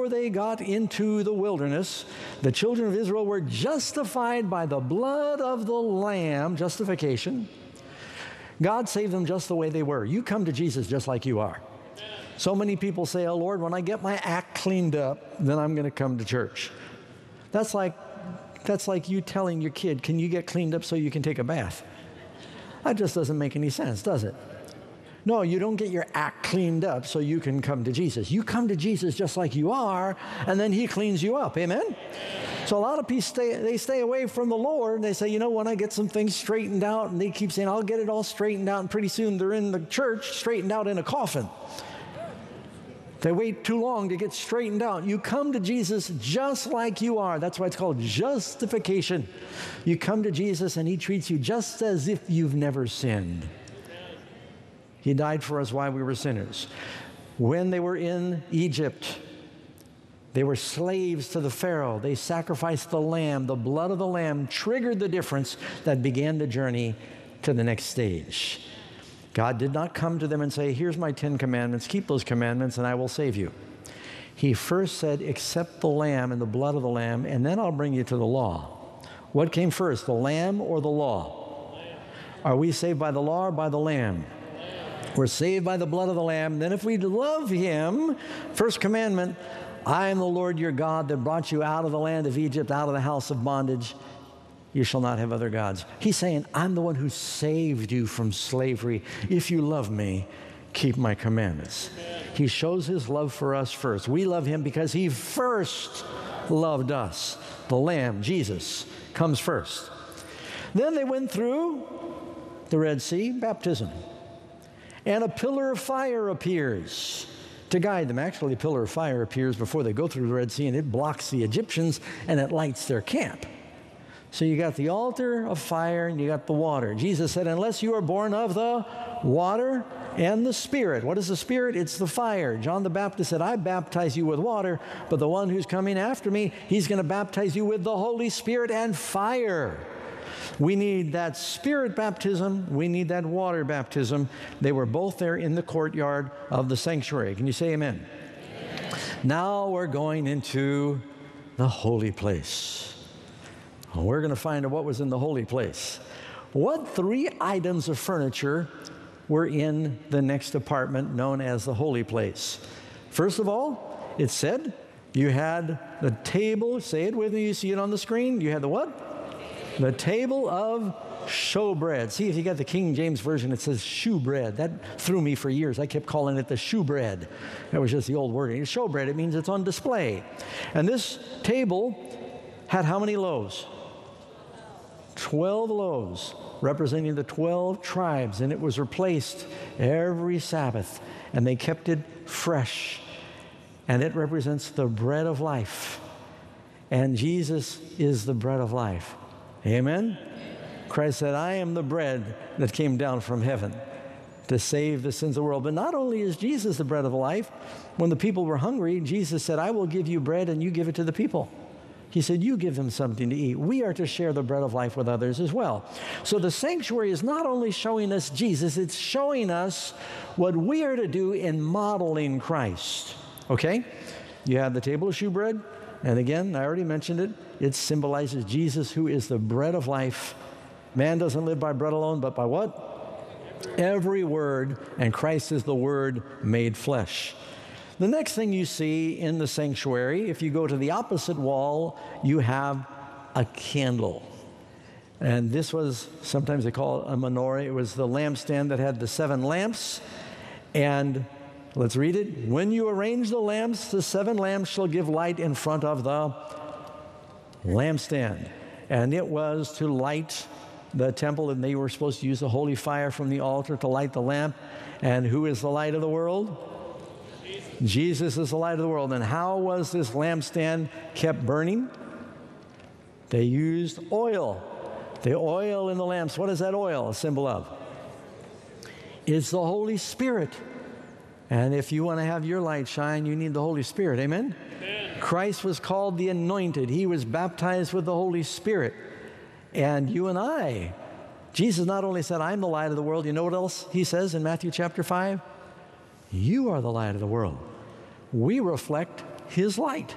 before they got into the wilderness, the children of Israel were justified by the blood of the Lamb, justification. God saved them just the way they were. You come to Jesus just like you are. So many people say, oh Lord, when I get my act cleaned up, then I'm going to come to church. That's like you telling your kid, can you get cleaned up so you can take a bath? That just doesn't make any sense, does it? No, you don't get your act cleaned up so you can come to Jesus. You come to Jesus just like you are, and then He cleans you up. Amen? So a lot of people stay away from the Lord, and they say, you know, when I get some things straightened out, and they keep saying, I'll get it all straightened out, and pretty soon they're in the church straightened out in a coffin. They wait too long to get straightened out. You come to Jesus just like you are. That's why it's called justification. You come to Jesus and He treats you just as if you've never sinned. He died for us while we were sinners. When they were in Egypt, they were slaves to the Pharaoh. They sacrificed the lamb. The blood of the lamb triggered the difference that began the journey to the next stage. God did not come to them and say, here's my 10 commandments, keep those commandments, and I will save you. He first said, accept the lamb and the blood of the lamb, and then I'll bring you to the law. What came first, the lamb or the law? Are we saved by the law or by the lamb? We're saved by the blood of the lamb. Then if we love Him, first commandment, I am the Lord your God that brought you out of the land of Egypt, out of the house of bondage. You shall not have other gods. He's saying, I'm the one who saved you from slavery. If you love me, keep my commandments. He shows His love for us first. We love Him because He first loved us. The Lamb, Jesus, comes first. Then they went through the Red Sea, baptism. And a pillar of fire appears to guide them. Actually, a pillar of fire appears before they go through the Red Sea, and it blocks the Egyptians, and it lights their camp. So you got the altar of fire and you got the water. Jesus said, unless you are born of the water and the Spirit. What is the Spirit? It's the fire. John the Baptist said, I baptize you with water, but the one who's coming after me, He's going to baptize you with the Holy Spirit and fire. We need that Spirit baptism. We need that water baptism. They were both there in the courtyard of the sanctuary. Can you say amen? Amen. Now we're going into the holy place. We're going to find out what was in the holy place. What 3 items of furniture were in the next apartment known as the holy place? First of all, it said you had the table. Say it with me. You see it on the screen. You had the what? The table of showbread. See, if you got the King James Version, it says shewbread. That threw me for years. I kept calling it the shewbread. That was just the old wording. Showbread, it means it's on display. And this table had how many loaves? 12 loaves, representing the 12 tribes, and it was replaced every Sabbath, and they kept it fresh. And it represents the bread of life. And Jesus is the bread of life. Amen? Christ said, I am the bread that came down from heaven to save the sins of the world. But not only is Jesus the bread of life, when the people were hungry, Jesus said, I will give you bread and you give it to the people. He said, you give them something to eat. We are to share the bread of life with others as well. So the sanctuary is not only showing us Jesus, it's showing us what we are to do in modeling Christ. Okay? You have the table of shewbread. And again, I already mentioned it. It symbolizes Jesus, who is the bread of life. Man doesn't live by bread alone, but by what? Every word. And Christ is the Word made flesh. The next thing you see in the sanctuary, if you go to the opposite wall, you have a candle. And this was, sometimes they call it a menorah. It was the lampstand that had the 7 lamps. And let's read it. When you arrange the lamps, the 7 lamps shall give light in front of the lampstand. And it was to light the temple, and they were supposed to use the holy fire from the altar to light the lamp. And who is the light of the world? Jesus is the light of the world. And how was this lampstand kept burning? They used oil. The oil in the lamps, what is that oil a symbol of? It's the Holy Spirit. And if you want to have your light shine, you need the Holy Spirit. Amen? Amen. Christ was called the Anointed. He was baptized with the Holy Spirit. And you and I, Jesus not only said, I'm the light of the world. You know what else He says in Matthew chapter 5? You are the light of the world. We reflect His light.